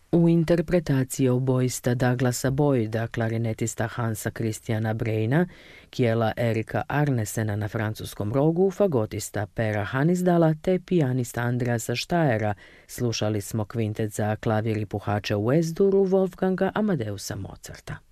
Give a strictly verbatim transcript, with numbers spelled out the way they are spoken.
U interpretaciji oboista Douglasa Boyda, klarinetista Hansa Christiana Breina, kijela Erika Arnesena na francuskom rogu, fagotista Pera Hanisdala te pijanista Andreasa Steyera, slušali smo kvintet za klavir i puhače u Es-Duru Wolfganga Amadeusa Mozarta.